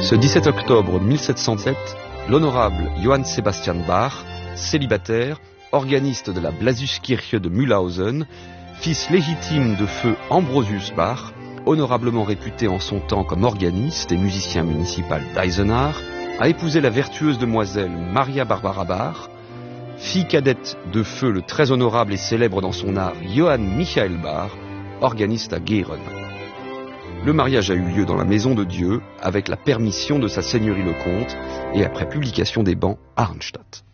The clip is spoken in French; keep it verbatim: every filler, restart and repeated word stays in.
Ce dix-sept octobre mille sept cent sept, l'honorable Johann Sebastian Bach, célibataire, organiste de la Blasuskirche de Mühlhausen, fils légitime de feu Ambrosius Bach, honorablement réputé en son temps comme organiste et musicien municipal d'Eisenach, a épousé la vertueuse demoiselle Maria Barbara Bach, fille cadette de feu le très honorable et célèbre dans son art Johann Michael Bach, organiste à Gehren. Le mariage a eu lieu dans la maison de Dieu, avec la permission de sa seigneurie le comte, et après publication des bans à Arnstadt.